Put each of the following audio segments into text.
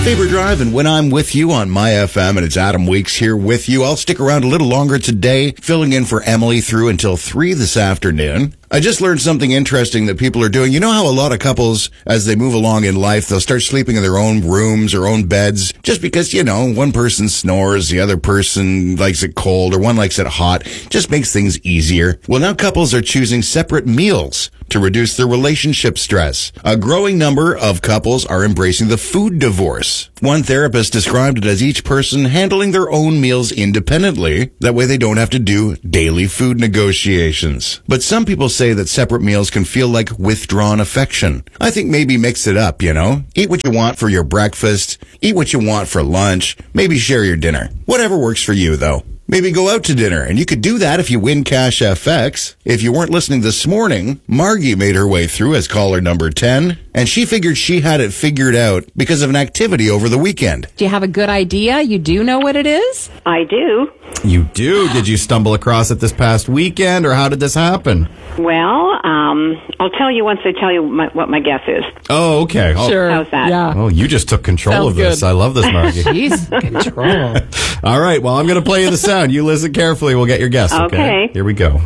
Faber Drive, and when I'm with you on My FM, and it's Adam Weeks here with you, I'll stick around a little longer today, filling in for Emily through until 3 this afternoon. I just learned something interesting that people are doing. You know how a lot of couples, as they move along in life, they'll start sleeping in their own rooms or own beds just because, one person snores, the other person likes it cold, or one likes it hot. Just makes things easier. Well, now couples are choosing separate meals to reduce their relationship stress. A growing number of couples are embracing the food divorce. One therapist described it as each person handling their own meals independently. That way they don't have to do daily food negotiations. But some people say that separate meals can feel like withdrawn affection. I think maybe mix it up, Eat what you want for your breakfast, eat what you want for lunch, maybe share your dinner. Whatever works for you, though. Maybe go out to dinner, and you could do that if you win Cash FX. If you weren't listening this morning, Margie made her way through as caller number 10, and she figured she had it figured out because of an activity over the weekend. Do you have a good idea? You do know what it is? I do. You do? Did you stumble across it this past weekend, or how did this happen? Well, I'll tell you once I tell you what my guess is. Oh, okay. Sure. How's that? Yeah. Oh, you just took control Sounds of this. good. I love this, Margie. Jeez, control. All right, well, I'm going to play you the sound. You listen carefully. We'll get your guess, okay? Here we go.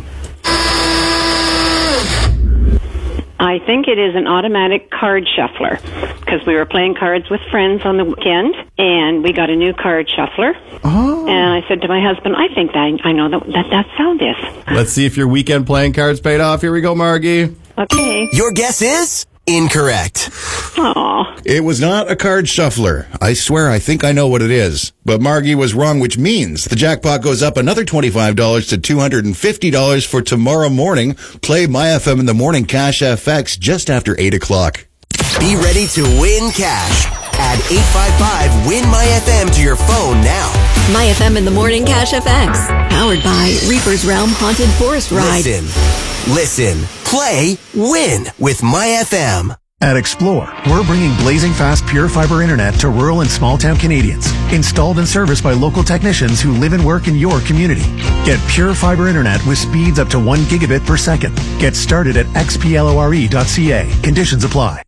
I think it is an automatic card shuffler because we were playing cards with friends on the weekend, and we got a new card shuffler. Oh. And I said to my husband, I think that I know that sound is. Let's see if your weekend playing cards paid off. Here we go, Margie. Okay. Your guess is incorrect. Aw. It was not a card shuffler. I swear I think I know what it is. But Margie was wrong, which means the jackpot goes up another $25 to $250 for tomorrow morning. Play My FM in the Morning Cash FX just after 8 o'clock. Be ready to win cash. Add 855-WIN-MY-FM to your phone now. My FM in the Morning Cash FX. Powered by Reaper's Realm Haunted Forest Ride. Listen, play, win with My FM. At Explore, we're bringing blazing fast pure fiber internet to rural and small town Canadians. Installed and serviced by local technicians who live and work in your community. Get pure fiber internet with speeds up to 1 gigabit per second. Get started at xplore.ca. Conditions apply.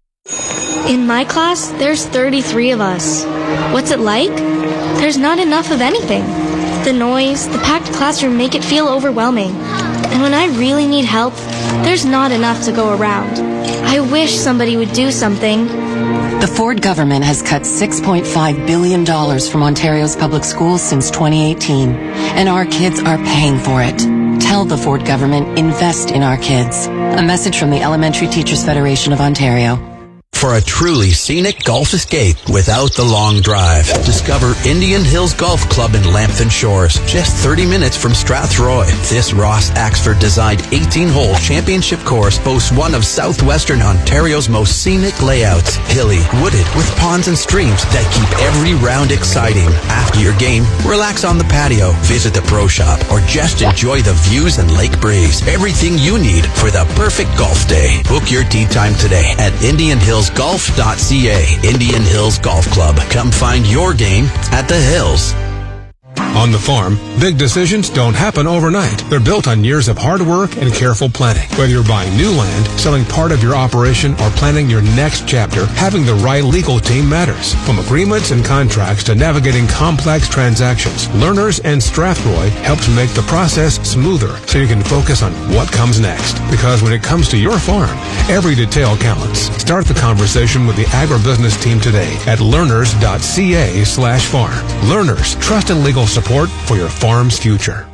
In my class, there's 33 of us. What's it like? There's not enough of anything. The noise, the packed classroom make it feel overwhelming. And when I really need help, there's not enough to go around. I wish somebody would do something. The Ford government has cut $6.5 billion from Ontario's public schools since 2018, and our kids are paying for it. Tell the Ford government, invest in our kids. A message from the Elementary Teachers Federation of Ontario. For a truly scenic golf escape without the long drive, discover Indian Hills Golf Club in Lambton Shores, just 30 minutes from Strathroy. This Ross Axford designed 18-hole championship course boasts one of southwestern Ontario's most scenic layouts, hilly, wooded, with ponds and streams that keep every round exciting. After your game, relax on the patio, visit the pro shop, or just enjoy the views and lake breeze. Everything you need for the perfect golf day. Book your tee time today at IndianHillsGolf.ca. Indian Hills Golf Club. Come find your game at the Hills. On the farm, big decisions don't happen overnight. They're built on years of hard work and careful planning. Whether you're buying new land, selling part of your operation, or planning your next chapter, having the right legal team matters. From agreements and contracts to navigating complex transactions, Learners and Strathroy helps make the process smoother so you can focus on what comes next. Because when it comes to your farm, every detail counts. Start the conversation with the agribusiness team today at learners.ca/farm. Learners, trust and legal support for your farm's future.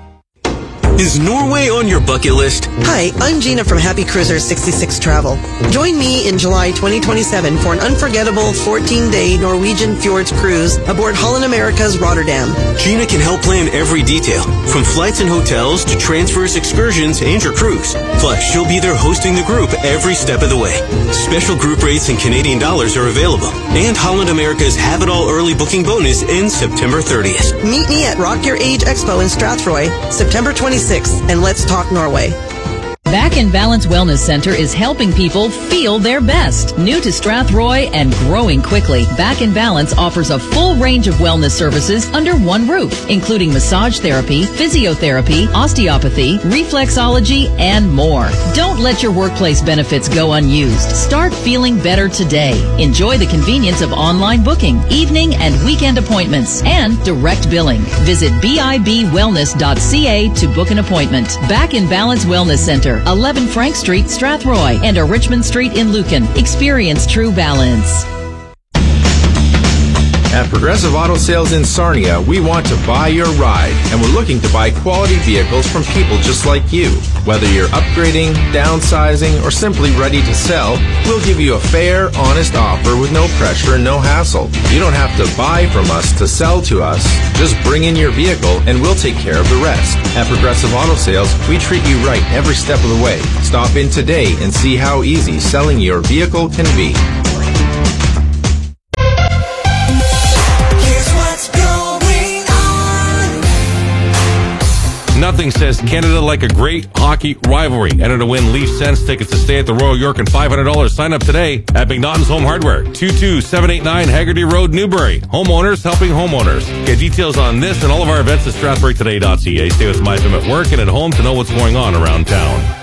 Is Norway on your bucket list? Hi, I'm Gina from Happy Cruisers 66 Travel. Join me in July 2027 for an unforgettable 14-day Norwegian Fjords cruise aboard Holland America's Rotterdam. Gina can help plan every detail, from flights and hotels to transfers, excursions, and your cruise. Plus, she'll be there hosting the group every step of the way. Special group rates in Canadian dollars are available. And Holland America's Have It All early booking bonus ends September 30th. Meet me at Rock Your Age Expo in Strathroy, September 26th, and let's talk Norway. Back in Balance Wellness Center is helping people feel their best. New to Strathroy and growing quickly, Back in Balance offers a full range of wellness services under one roof, including massage therapy, physiotherapy, osteopathy, reflexology, and more. Don't let your workplace benefits go unused. Start feeling better today. Enjoy the convenience of online booking, evening and weekend appointments, and direct billing. Visit bibwellness.ca to book an appointment. Back in Balance Wellness Center, 11 Frank Street, Strathroy, and a Richmond Street in Lucan. Experience true balance. At Progressive Auto Sales in Sarnia, we want to buy your ride, and we're looking to buy quality vehicles from people just like you. Whether you're upgrading, downsizing, or simply ready to sell, we'll give you a fair, honest offer with no pressure and no hassle. You don't have to buy from us to sell to us. Just bring in your vehicle, and we'll take care of the rest. At Progressive Auto Sales, we treat you right every step of the way. Stop in today and see how easy selling your vehicle can be. Nothing says Canada like a great hockey rivalry. Enter to win Leaf Sense tickets to stay at the Royal York and $500. Sign up today at McNaughton's Home Hardware, 22789 Haggerty Road, Newbury. Homeowners helping homeowners. Get details on this and all of our events at StrathroyToday.ca. Stay with MyFM at work and at home to know what's going on around town.